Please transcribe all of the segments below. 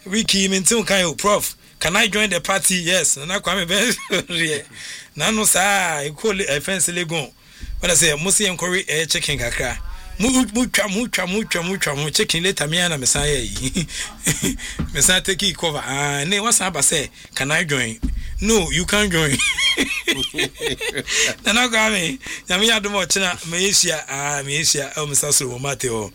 Wiki mention kind prof. Can I join the party? Yes. And I come very. Nano sa call it a fancy legon. When I say Musi and Corey checking kakra. Mucha checking later me and Messiah. Messiah take cover. Ne what's up I say, can I join? No, you can't join. Nana Grammy, Yamia Domotina, Malaysia, Malaysia, Mr. Mateo,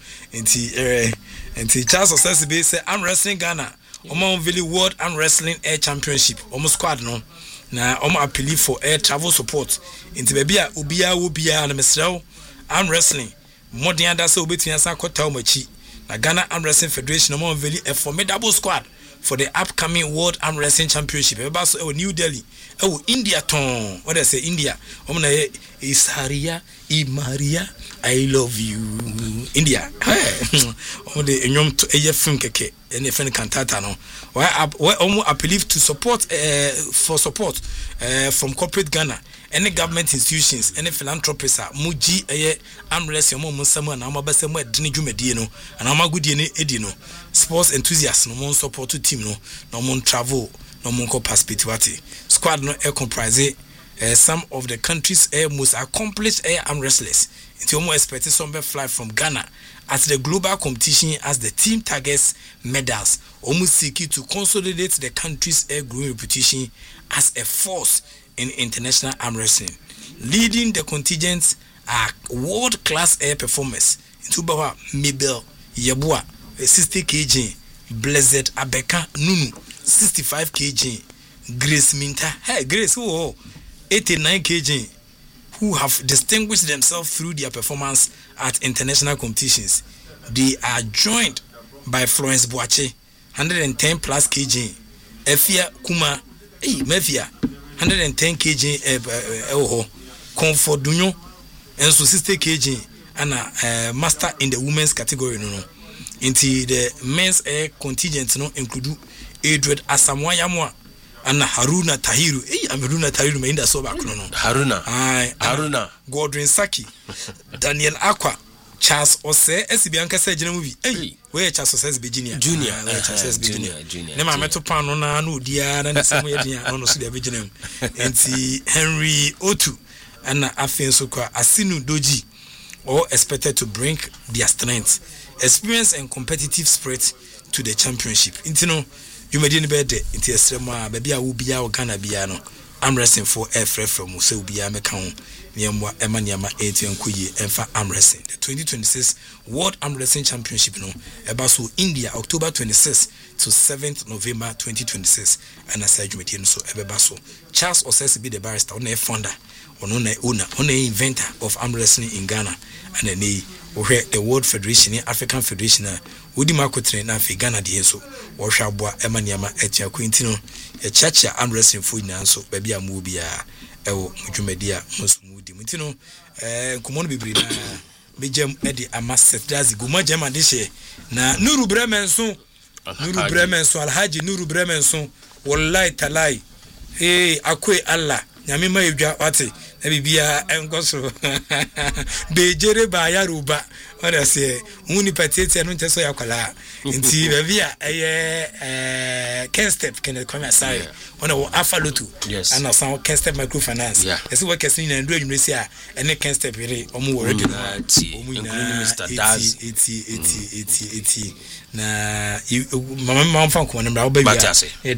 and Charles of Sessibe say, I'm wrestling Ghana, Omo Valley World and Wrestling Air Championship, almost squad no. Now, Omo appeal for air travel support. Into Babia, Ubia, and Mr. I'm wrestling. More than that, so between us, I could tell my chi. Na Ghana Arm Wrestling Federation, Omo Valley, a formidable squad for the upcoming World Arm Wrestling Championship. About New Delhi. Oh, India ton. What I say, India. Omna is Haria, Maria. I love you, India. Oh, the enyom to a film keke. Any friend cantata no. Why I believe to support for support from corporate Ghana. Any government institutions, any philanthropists, Muji, arm wrestling, Musama, and Amabasamo, Diniju Medino, and Amagudi Edino, sports enthusiasts, no more support to team, no more travel, no more perspectivity. Squad no air comprise some of the country's most accomplished arm wrestlers. It's almost expected some fly from Ghana at the global competition as the team targets medals, almost seeking to consolidate the country's growing reputation as a force in international arm wrestling. Leading the contingents are world-class air performers. Intubawa Mabel Yabua 60 kg, Blessed Abeka Nunu 65 kg, Grace Minta, hey Grace, 89 kg, who have distinguished themselves through their performance at international competitions. They are joined by Florence Boache, 110 plus kg, Efia Kuma, Mefia, 110 kg, Comfort Dunyo, and so 60 kg, and master in the women's category. No. Into the men's air contingent, no, include Edward Asamoah and Haruna Tahiru. I'm Haruna Tahiru, my Inda Soba Kuno. Haruna, Gordon Saki, Daniel Aqua, Charles Ose, SBianca said, movie. Hey, where Charles says Virginia Junior. Nema meto pan ona no dia na nsemo ye dia ono so dia Virginia. Enti Henry Otu and afin so kwa Asinu Doji all expected to bring their strength, experience and competitive spirit to the championship. Enti no you may didn't bet into a strema, baby. I will be our Ghana Biano. I'm wrestling for air from Musa Bia Mekau, Niamwa Emaniama 80 and Kuyi, and for arm wrestling. The 2026 World Arm Wrestling Championship, no, Ebasu, India, October 26th to 7th November 2026. And I said, you may so Ebaso. Charles Osesi be the barrister, on a founder, on a owner, on a inventor of arm wrestling in Ghana, and a the World Federation, African Federation, Woody Marco train na Ghana di so wo hwa boa emaniama etia kwintino e chacha arm wrestling for na so ba bia mu bia e wo dwumadi a musumudi mutino nkomono bibiri na begem e di amaset dazi guma jema de she na Nuru Bremenso Alhaji Nuru Bremenso wallahi talai akwe Allah nyame ma edwa wate na bibia enkoso bejere ba yaruba what I say uni patete no nteso yakwala nti bibia Ken Step can come aside on Alpha Lotu and some Ken Step microfinance esi work person na ndo adwumresi a ene Ken Step re omo already Mr. Daz 80 na mama fan ko na mbra obabia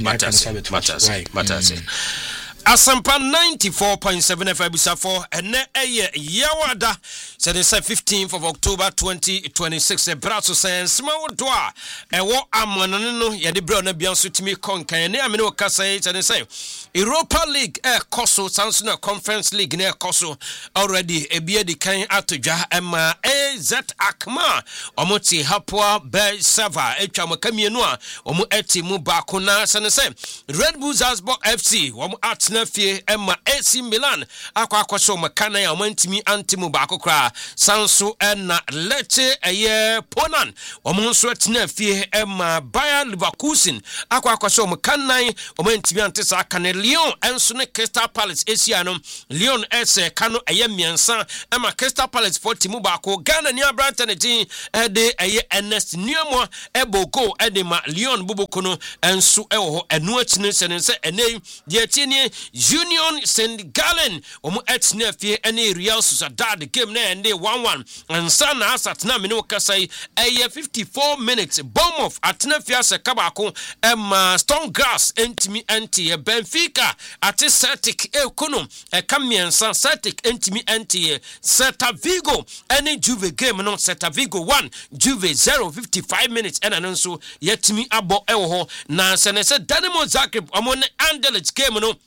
matase Asampa 94.7 FM Bisafo ene eye yawada said the 15th of October 2026 braso sense mawdoa ewo amanano ye de bro na bianso timi konkan ne amene okasa said say Europa League koso Samsung Conference League ne koso already ebie di kan atodwa ema AZ Akma omoti hapwa be server etwa makamienu a omo eti mu ba kona said say Red Bull Salzburg FC omo at fie Emma AC Milan akwa so makana ya mantimi antimu baako kra sanso na Lecce Poland omonso atena fie Emma Bayer Leverkusen akwa so makana omantimi antesa kane Lyon enso ne Crystal Palace Asiano Lyon ese kano miensa Emma Crystal Palace for timu baako Ghana ni Brighton tin de Ernest Nuamo ebogo ma Lyon bubukono enso ewo enu atine sense ene de atine Union Saint Gallen omo atine fie ene Real Sociedad game na ende 1-1 ansa na asatna me no kasai 54 minutes Bournemouth atine fie aseka baako Stonegrass entimi anti Benfica ati Celtic ekono kamiensa Celtic entimi anti Celta Vigo ene Juve game no Celta Vigo 1 Juve 0 55 minutes ena nso yetimi abo ewo na senese Dynamo Zagreb amon Anderlecht game no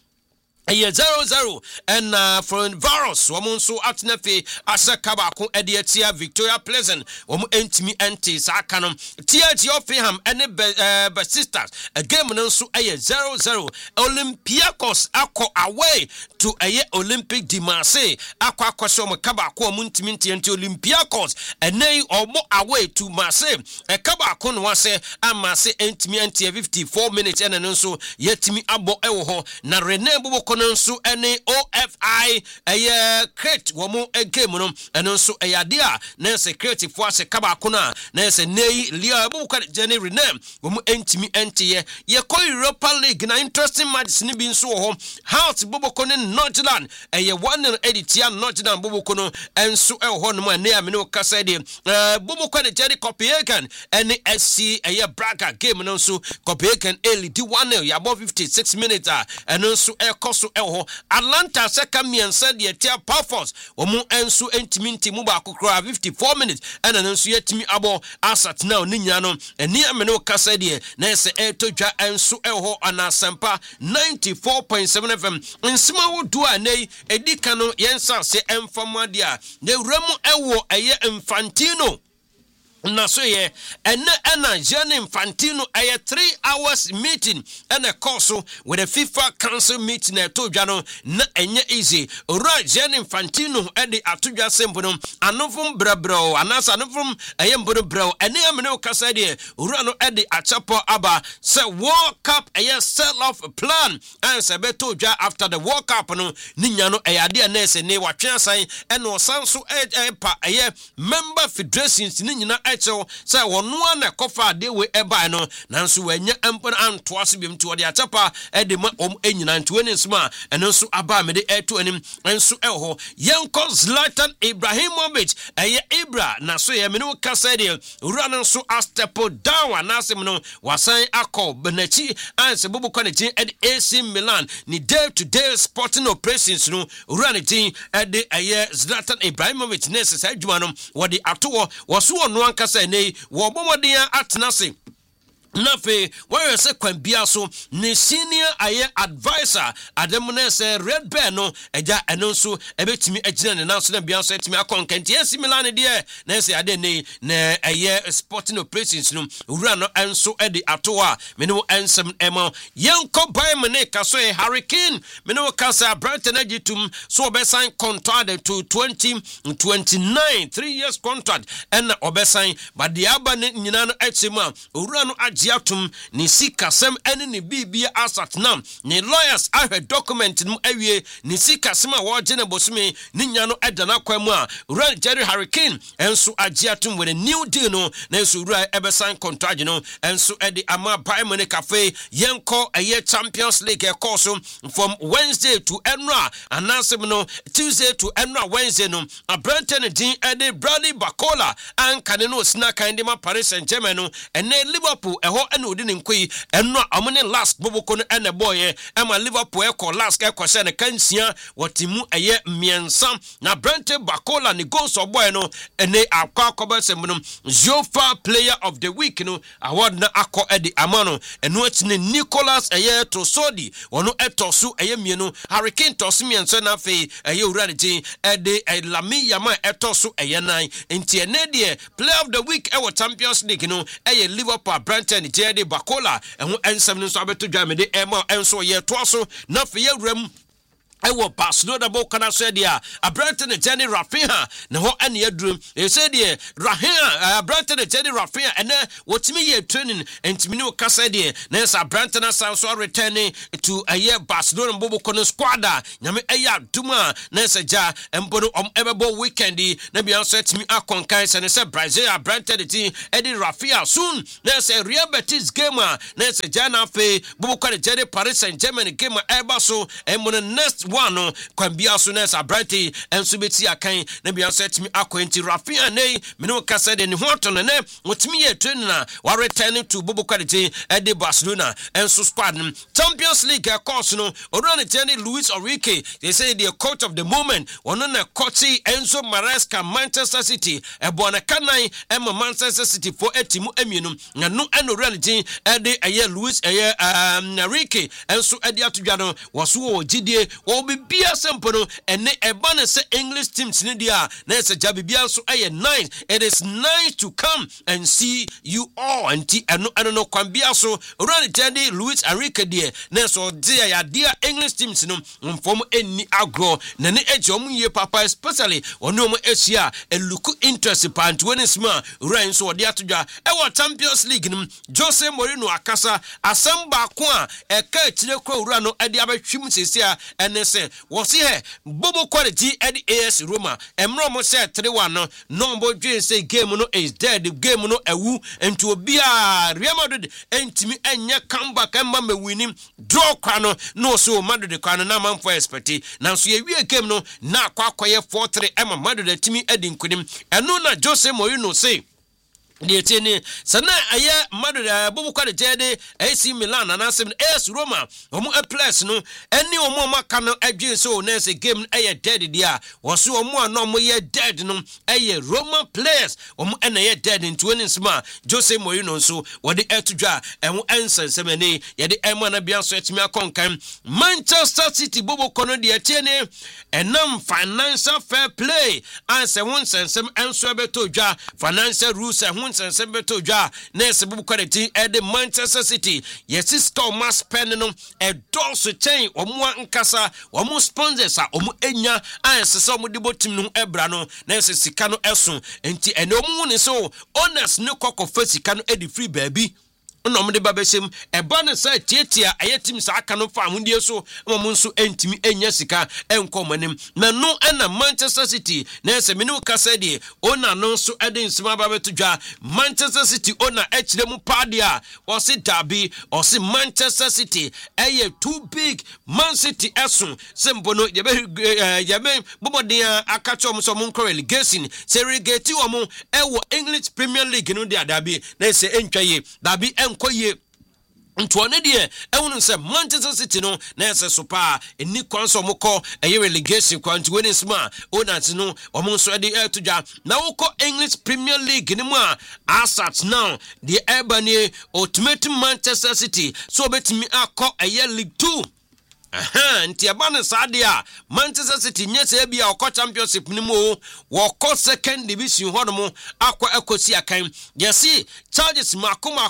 0-0 and from Varos womunso atnefe asaka baako ediatia Victoria Pleasant womu entimi enti sakano TRG Offenham ene Besiktas a game nso 0-0 Olympiacos akọ away to Olympique de Marseille akọ so makabaako womu entimi enti Olympiacos ene omo away to Marseille kabaako no wase amase entimi enti 54 minutes ene nso yetimi abo ewo ho na René Boboko nso ene OFI crate womo game no eno nso eyadea na security force kabako na se nei lia Boboko jene René womo entimi entiye ye ko Europa League na interesting matches ni bi nso ho Hearts Boboko ne Nottingham 1 editia Nottingham Boboko no enso ho no ane ame no kasa de Boboko ne Jerry Copenhagen ene SC Braga game no nso Copenhagen lead 1-0 ya above 56 minutes eno nso ekoso Atlanta second miensa de tia Pafos omo enso entiminti mu ba kokora 54 minutes ena nso yetimi abo asat now ni nya no eni amene okasa de na se etodwa enso anasempa 94.7 FM nsima wodu anei edika no yensa se emfamade a ne wuramu Infantino na so ye ena Gianni Infantino 3 hours meeting and a course with a FIFA council meeting to Jano na enye easy right Gianni Infantino e de atodwa sempono anofum brabro anasa anofum ayembono bro ene amene kasa de ura no e de achapo aba say World Cup sell off plan and say beto dwa after the World Cup no ninya no eyade na ese ne watwe asan ene osanso pa member federations ninyina echo say wonu na kofa de we eba no nanso wanya empon antoase biem to de achapa e de ma enyina ntweni nsma ene nso aba me de eto anim enso eho yenko Zlatan Ibrahimovic Ibra na so ye me no kasa de ura no nso a step down anasem no wasan akọ benachi anse Boboko ne tin e AC Milan ni day to day sporting operations no ura ne tin e de Zlatan Ibrahimovic nese sa adwuma no wo de ato wo so no ankasa nei wo bomoden atenase nafe where se kwambia so ne senior advisor ademune se Red Bear no eja enonso ebetimi agina ne nanso na bia so etimi akonkanti AC Milan de na se ade nei na sporting operations no wura no enso e de atoa me no ensem emo yenko Bayern ne ka so Hurricane me no ka sa Brighton agitum so obesan contract to 2029 3 years contract and obesan but the aba ne nyina no etima wura no atum ni sikasem ene ni bibia asat nam ni lawyers ahwe document no awie ni sikasem a wo gene bosumi ni nya no edana kwamu a Red Jerry Hurricane enso agiatum with a new deal no na enso ura ebesan contract no enso edi ama Bayern Munich cafe yenko Champions League course from Wednesday to Enra anasem no Tuesday to Enra Wednesday no Brighton din edi Bradley Barcola an kaneno sina kindema Paris Saint-Germain no ene Liverpool ena odin nkoi enno amone last Boboko no ene boye ema Liverpool ekọ last ekọ se ne kansia watimu miensa na Brente Barcola ni goals boy no ene akwa kobasem no Jofa player of the week no award na akọ edi amano eno atine Nicolas Tosodi wono etosu mienu Hurricane tosu miensa na fe uranitin edi Lami Yama etosu nan enti ene de player of the week Champions League no Liverpool Brente ne Jedi Bakola and ensem no so abeto dwamede ema enso ye to so na fe yewram ewo Barcelona bo kana so dia Abrante ne Jenny Rafinha ne ho ane adrum e se dia Rafinha Abrante ne Jenny Rafinha ene wotimi ye training entimi ne kasa dia na sa Abrante na so returning to a year Barcelona bo kono squad nyame eya duma na se ja embono ebebo weekend na bia so etimi akonkan se ne se Brazil Abrante de team edi Rafinha soon na se Real Betis game na se ja na fe bo kono Jenny Paris Saint-Germain game eba so embono next one can be as soon as a brighty and subiti a kind, maybe I said to me, acquainted Rafinha, nay, Mino Casa and Horton, and what me a trainer while returning to Bobo Quality at the Barcelona and so squadron. Champions League, of course, no, or run a Jenny Luis Enrique, they say the coach of the moment, one on a Cochi Enzo Maresca, Manchester City, a Bonacanai, and Manchester City for Etimu Emunum, and no and reality at the year Luis Enrique, and so at the Atujano was who GDA. Be bia sempono ene ebane se English teams ni dia na se jabi bia so aye nice. It is nice to come and see you all anti no kwan bia so run Teddy Luis Enrique dia na so dia ya dia English teams no mfom eni agro na ne eje omu ye papa especially ono omu Asia e look interest pant when sma run so dia todwa e wo Champions League nim Jose Mourinho akasa asamba ko a e ka tire kro wura no ade abetwim sesia ene say was here Bobo Quality at the AS Roma and Romo said 3-1 no more say game no is dead the game no ewu and to be a Real Madrid and to me and ya come back and mama winning draw crano no so Madrid crano na man for expecti now so ye game no na kwakoye 4-3 Emma Madrid to me edin kunim and no na Jose Mourinho say the tene sana aye Madrid Bobo Quality de AC Milan and asem AS Roma omo a place no eni omo maka no adwen so na se game aye dead dia was so omo no omo ye dead no aye Roma players omo na ye dead into winning sma Jose Mourinho so what the etudwa enwo ensensem ne ye de ema na bia so etimi akonkan Manchester City Bobo kono de tene enam financial fair play answer won sensem enso betodwa financial rules Sembeto Ja, Ness Bobo Quality at the Manchester City. Yes, store mass spending a dorsal chain or more Nkasa or more sponsors are Omu Enya and some of the bottom Ebrano, Ness Sicano Elson, and no moon is so honest no cock of first Sicano Eddie Free Baby. No, the Babeshim, a banner side Tietia, a yetim Sakano farm, dear so, Mamunsu entimi and Jessica, and common him. No, and Manchester City, Nessa Minu Casadi, owner no so adding Smaba to Ja, Manchester City owner H. Padia, or say Derby, or say Manchester City, a too big Man City Esson, Sembono, Yabe, Bobodia, Akachom, some relegation, Serigeti Omo, Ewo English Premier League, no, dear Derby, they say Enchaye, Derby Koye Ntuane de ehunu se Manchester City no na ese sopa eni kwanso moko eye relegation kwanti weni sma onat no omo so de etudwa na woko English Premier League ni mu a asat now the Ebony ultimate Manchester City so betimi akọ eye League 2 nti abane sadia Manchester City nyese bia okọ championship ni mo woko second division hono akwa ekosi akan yesi charges makuma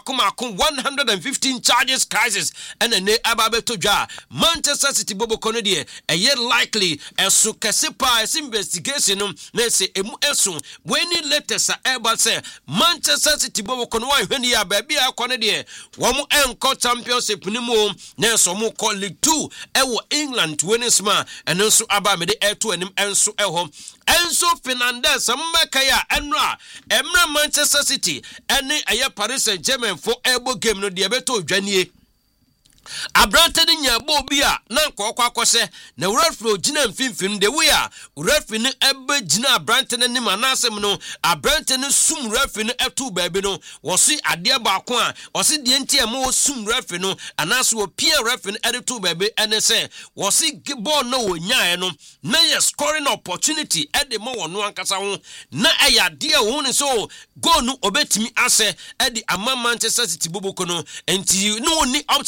115 charges crisis and ne ababe todwa Manchester City Bobo kono de eye likely esu kesepa investigation no na se emu esu when latest eba say Manchester City Bobo kono wa hwani ya ba bia kono de wo mu enko championship ni mo na so mu ko League 2 ewo England winning sma and also aba me de eto anim enso eho Enzo Fernandez mbekaya enra emra Manchester City ene aye Paris Saint-Germain for ebo game no de beto dwanie Abrante ni nyabo bia na nkwa kwakose na referee gina mfimfim de we a referee ni ebe gina Abrante ni manasem no Abrante ni sum referee ni etu baabi no wosi ade ba ko a wosi de ntia mo sum referee no anaso wo pia referee ni etu baabi ene se wosi ball no wo nyae no na ye scoring opportunity ede mo wono ankasa ho na eya de wo ni so goal no obetimi ase ede ama Manchester City boboko no enti no ni option bi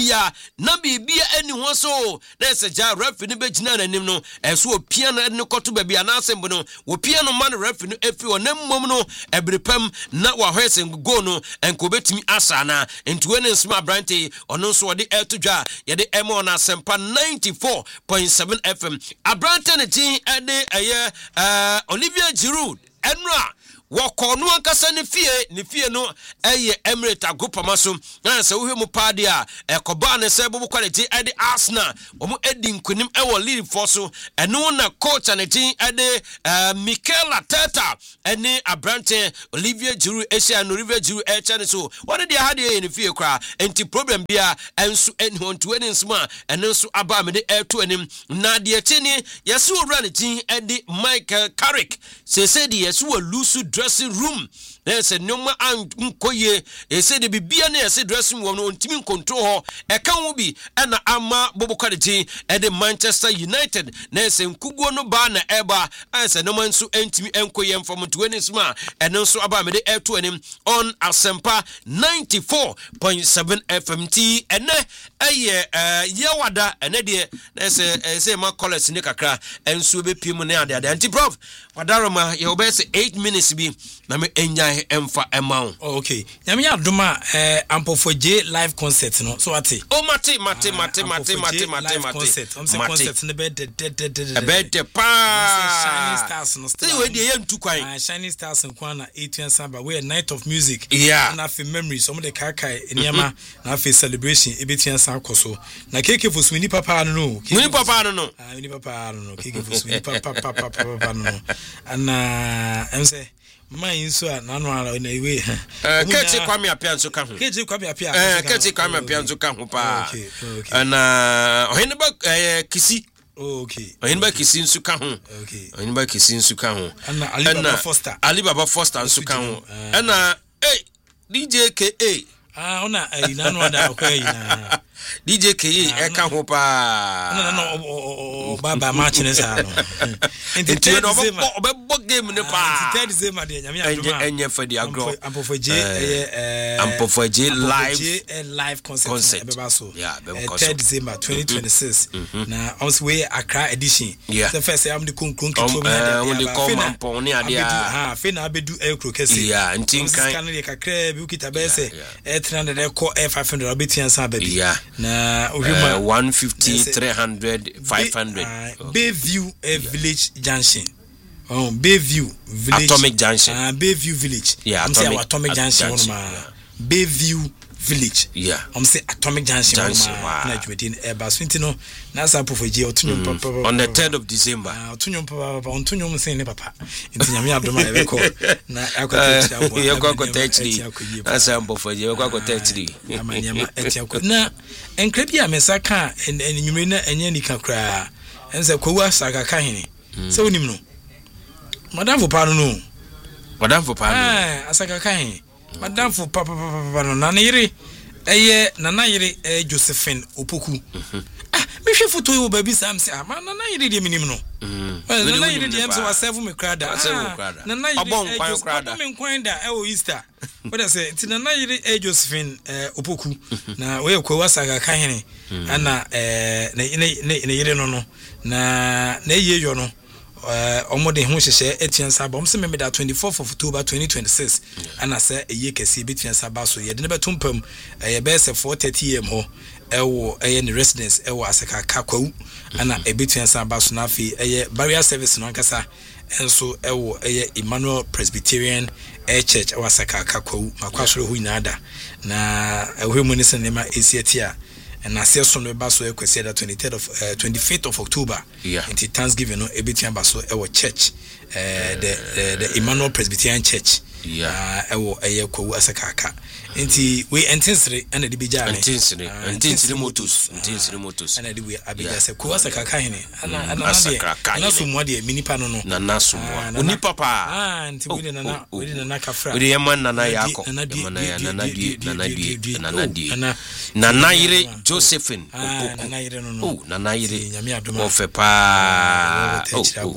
bia na bibia eni ho so na se ja referee be gina nanim no eso opia na ne koto ba bia na asembo no opia no man referee no efi onam mom no ebrepam na wa hwesen go no enko betimi asa na entuwe ne nsma brante ono so de etodwa ye de emo na sempa 94.7 FM abrante ne tin ede eye Olivier Giroud enra Wakonu ankasa ne fie no eye Emirates agopama so na se wo hwemu paade a ekoba ne se bobo quality ede Arsenal omo edi nkunim ewo league for so eno na coach and team ede Mikel Arteta ene abrante Olivier Giroud Asia no Olivier Giroud e chane so what dey had e ne fie kra enti problem bia enso eni hon to eni nsma eno so aba me de to enim na de tini yeso owura ne team ede Michael Carrick se de yeso lusu dressing room there's a no and nkoye e say the bibia na say dressing room no ntimi control ho e kan wo bi na ama bobo quality e the Manchester United na say nkuguo no ba na eba an say no man so ntimi enkoye from 20 sma e no so aba me de air to anim on Asempa 94.7 FMT ene eye yewada ene de na say ma college ne kakra enso be pim ne ade anti prof wadaroma ye obese 8 minutes bi na me enya emfa emau. Okay. Nyame ya doma Ampofo J live concert no. So ati. Oh mate. Concert. I'm say concert ne be de pa. Shining Stars no. Say we dey yentu kwan. Shining Stars nkwan na 8 Samba we a night of music. Yeah. Na fi memories some de kai enyama na fi celebration ebetia san koso. Na keke for swini papa no. Swini papa no. Swini papa no. Keke for swini papa no. And I'm say my so na no ala na iwe Keti Kwame Appiah nso ka ho Keti Kwame Appiah Keti Kwame Appiah nso ka ho pa na oheneba kisi okay oheneba kisi nso ka ho okay oheneba kisi nso ka ho na Ali Baba Foster nso ka ho na DJ KA ona na no ada okay na DJ KA eka ho pa no baba match ne sa no enti no obebo game ne pa enti December de nyame adoma enye fadi agro Ampofo J live concert beba so yeah 3 December 2026 na also we Accra edition the first am the konkron kitso na de come ampon ne ade a fe na abedu ekro kese yeah enti kan ne kakra bi ukita bese 300 ko 500 obetian sa baby na 150 300 500 Bayview Village Junction Bayview Village Atomic Junction Bayview Village I'm saying Atomic Junction Bayview Village I'm say Atomic Junction na jwedin Airbus no na sa Ampofo J otunyo papa on the 3rd of December otunyo papa otunyo mse ne papa nti nyame adoma ebeko na akotechri na sa Ampofo J akotechri amanyama etiako na enkrebi a mesaka enyumre na enye nika kra ense kwawu asaka ka hene se onim no madam for pano no asaka ka hene madam for papa no na yire nana yire Josephine Opoku me hwe foto yo baby sam se nana yire de minim no nana yire de emse wa serve me krada nana yire me kwanda Easter what I say ti nana yire Josephine Opoku na we kwa wasaka ka hene ana na yire no na ye yo no omode ho hyehye etian saba omse me da 24th of October 2026 ana say eye kese betian saba so ye de ne betumpam ye be se 4:30 am ho ewo eye ne residence ewo asaka kakwawu ana ebetian saba so na afi eye barrier service no nkasa enso ewo eye Emmanuel Presbyterian Church ewo asaka kakwawu makwasoro hu nyada na ehwemu ne se ne ma esietia and I see some basso equasi that 25th of October into Thanksgiving no ebitian basso our church the Emmanuel Presbyterian Church ewo eye kwawu asakaka nti we intensely and the bijane intensely motos and the we abija se kwawu asakaka hene ana sumwa de minipa no na sumwa oni papa nti we na kafra we de man na yako na yire Josephine Opoku na yire ofepa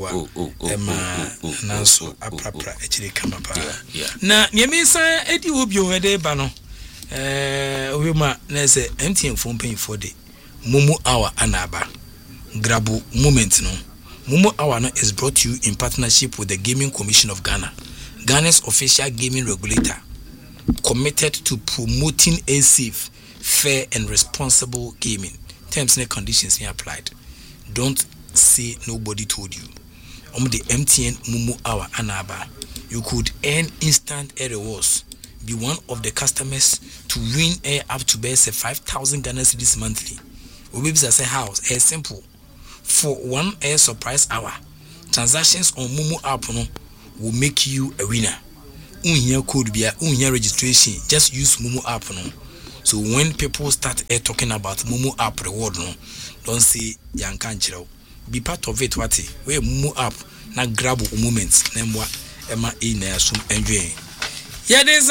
na so aprapra echiri kama pa na nyemisa edi obio ede ba no we ma na say MTN phone paying for the Mumu Hour anaba Grabu moment no. Mumu Hour is brought to you in partnership with the Gaming Commission of Ghana, Ghana's official gaming regulator, committed to promoting a safe, fair and responsible gaming. Terms and conditions here applied. Don't say nobody told you. On the MTN Mumu Hour anaba, you could earn instant air rewards. Be one of the customers to win air up to base 5,000 Ghana cedis monthly. We say house air simple. For 1 air surprise hour, transactions on Mumu app no will make you a winner. Unhere code be unhere registration. Just use Mumu app no. So when people start talking about Mumu app reward no, don't say yankanchiro. Be part of it. What we Mumu app na grab moments. Nemwa Emma in sum enjoy. Yedin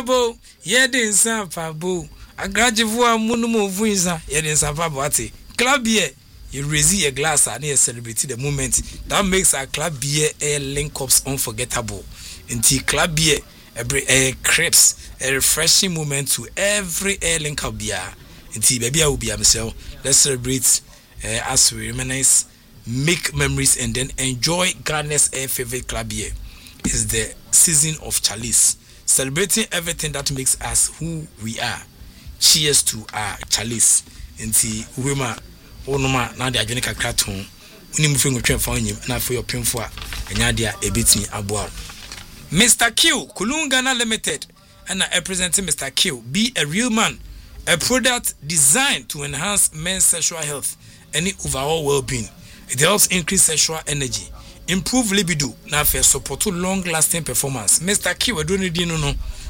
Sampabo. A graduate Munumu Vuiza. Yedin Sampabo ati. Club beer. You raise a glass and you celebrate the moment. That makes our club beer link ups unforgettable. Until club beer a crepes a refreshing moment to every link up beer. Until baby I will be myself. Let's celebrate as we reminisce, make memories and then enjoy Ghana's favorite club beer. It's the season of Chalice. Celebrating everything that makes us who we are. Cheers to our Chalice. Until Wima Onoma na de adwene kakra ton uni mu fengu twen fa onyim na for your penfo a enya de a ebetini aboa Mr. Q Kulun Ghana Limited and representing Mr. Q be a real man, a product designed to enhance men's sexual health and overall well-being. It helps increase sexual energy, improve libido, na for support to long-lasting performance. Mr. Q adoni di no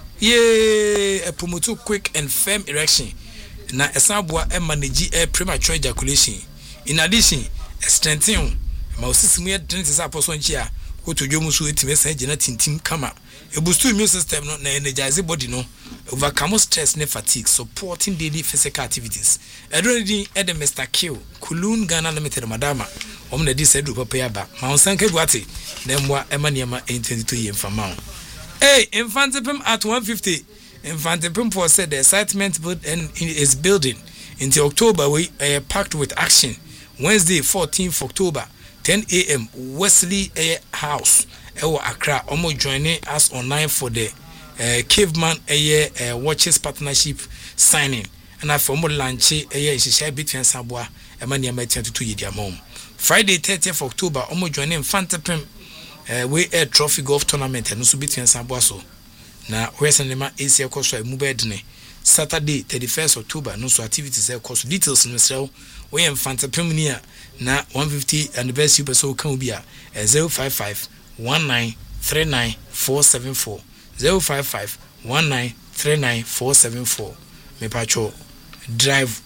a promote quick and firm erection na esabua manage premature ejaculation. In addition, strengthen ma osisimu ye dent is apostle nchia go to dwomu so etime san gina tintim kama e boost immune system no na energize body no, overcome stress and fatigue, supporting daily physical activities. Edredi ed Mr. Q Kulun Ghana Limited madama omna di sedu papa ya ba ma onsanke buate na mwa emaniema 22 year fama. Hey, Infantipim at 150. Infantipim for said the excitement is building into October. We are packed with action. Wednesday, 14th October, 10 a.m. Wesley House, Accra. Almost joining us online for the Caveman Watches Partnership signing. And I form lunch share between Sabwa and Mania 22 year mom. Friday, 30th October, almost joining Infantipim. We a trophy golf tournament and also between Samboaso. Now, where's an Asia course by Mubedne? Saturday, 31st October, no so activities course details in the cell. We am Fanta Pimnia na 150 anniversary person can be a 055 1939 474 055 1939 474. Me pacho drive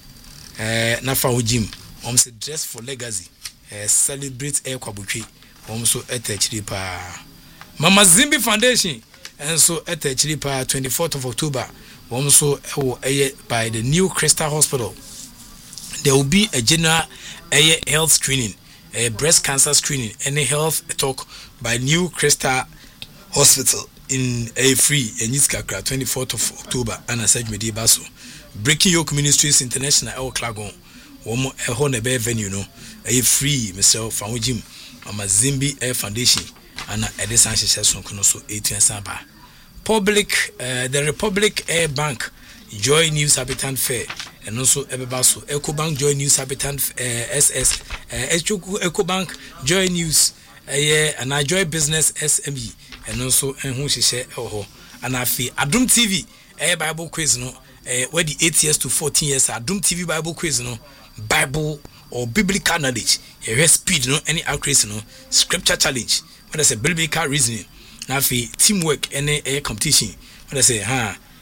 na fa gym. Say dress for legacy. Celebrate air kwabutwi. So at pa Mama Zimbi Foundation and so at pa 24th of October so by the New Crystal Hospital there will be a general health screening, a breast cancer screening, and a health talk by New Crystal Hospital in a free and it's 24th of October and I said Medi Basso Breaking Yoke Ministries International El Klagon one a honor venue no a free myself from Jim Mama Zimbi Air Foundation and Edison Session Konoso 18 Saba. Public the Republic Air Bank Joy News Habitant Fair and also Ebebaso EcoBank Joy News Habitant SS EcoBank Joy News and I Joy Business SME and also who she share and I feel Adum TV Bible quiz no where the 8 years to 14 years Adum TV Bible quiz no Bible or biblical knowledge, a speed, no any accuracy, no scripture challenge. When I say biblical reasoning, now teamwork, any competition. When I say,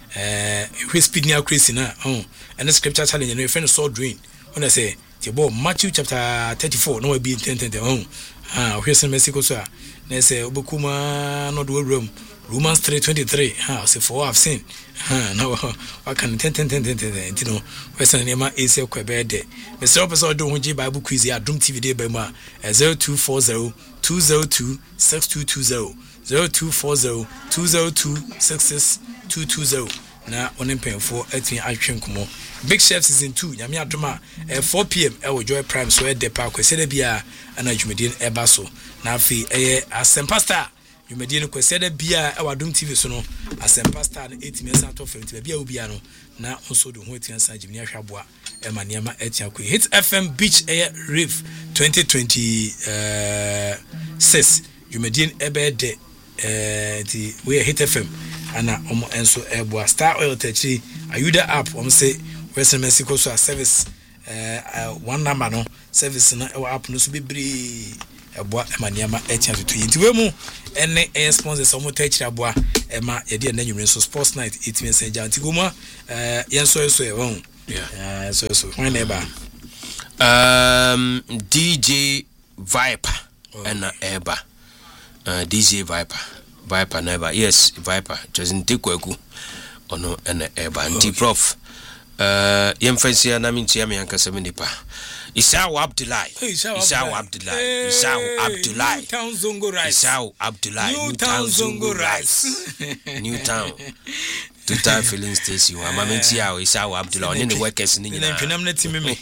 speed and accuracy, and the scripture challenge, and your friend saw drain. When I say, Matthew chapter 34, no, be 10. Here's some Mexico, sir. They say, Obukuma, not the room. Romans 3:23. Say for I've seen. No, I can 10. You know, Western name is a Quebec. Mr. Officer, don't Bible quiz here. Doom TV day by ma 0240 202 6220 0240 202 66220. na one mpemfo atini atwe nkomo. Big Chef season 2 nyame adoma 4 pm e Joy Prime so e de pa kwese da bia ana dwumedie e ba so na afi Asempa Star dwumedie no kwese da bia e Wadom TV so no Asempa Star 8 minutes out of 50 bia obi no na onso do ho etia sa jimni ahwaboa e maniama etia ko Hit FM Beach Air Reef 2026 dwumedie e be de the we Hit FM ana omo enso eboa Star Oil Tachi Ayuda app say Western Mexico so service one number no service na app no so bebre eboa emaniama etia to nti we mu ene sponsors omo tachi aboa ema ye de nanwure so sports night it means nti goma yenso so e won so when eba DJ Viper and eba DJ Viper never yes Viper doesn't take kwaku ono and eba anti prof yemfansia na mintia me ankasa me nipa Isau Abdullahi Town Zongo Rice Isau Abdullahi New Town Zongo Rice New Town Total filling station wa mamentia Isau Abdullahi ni workers ni nyina mpinam na ti meme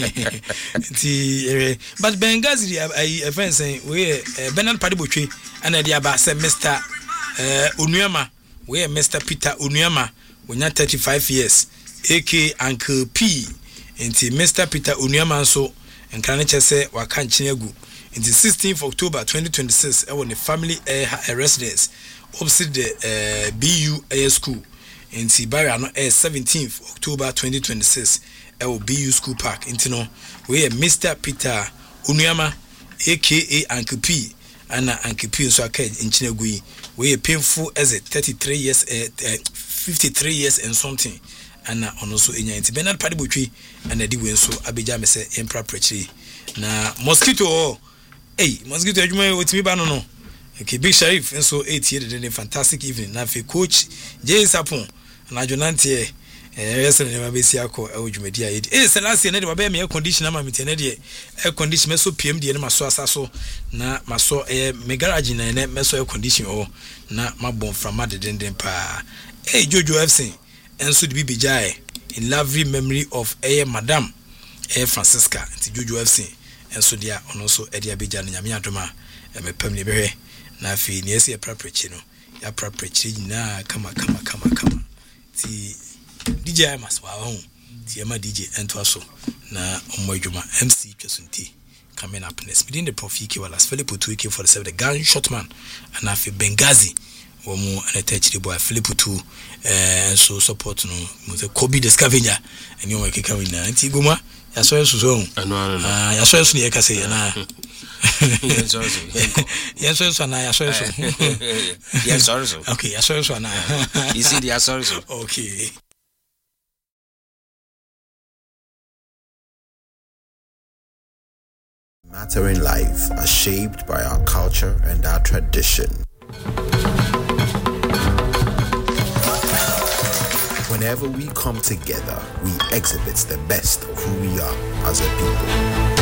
ti but Benghazi I friend say we Bernard Padibotwe ana dia ba say Mr Onuama we Mr Peter Onuama wonya 35 years AK Uncle P Inti Mr. Peter Onuama so enkane chese waka nchine agu inti 16th October 2026 e won the family residence opposite the BU Air School inti barrier no 17th October 2026 e wo BU School Park inti no we Mr. Peter Onuama aka Uncle P ana Uncle P so aka nchine agu yi we painful as a 53 years 53 years and something ana ono so enya nti Bernard Padibotwe ana di we so abeja me se empra prechi na mosquito mosquito adwuma otimi ba no okay Big Sharif so 8 year the fantastic evening na fe coach Jay Sapon na jonante yes na ma besi akọ adwumadi ayi selase na de ba be me air conditioner ma mete na de air conditioner so PM de na maso asaso na maso me garage na na meso air conditioner na mabon from madeden pa Jojo FC and so be bijay in lovely memory of Madam Francisca and Jojo FC and so dia on also Edia Bija Nyame adoma me pamni behwe na afi ne ese preprechi no ya preprechi na kama ti DJ maswa ho ti ma DJ ento aso na omwadwuma MC Twesunti coming up next within the Prof EK Wallace Philip Otuike for the gunshot man and afi Benghazi womu anatachiri boy Philip Otu so support no muze Kobe the scavenger and you make kawina anti goma ya so so ya so ne ka say na ya so na ya so okay ya so na you see the so okay. Matter in life are shaped by our culture and our tradition. Whenever we come together, we exhibit the best of who we are as a people.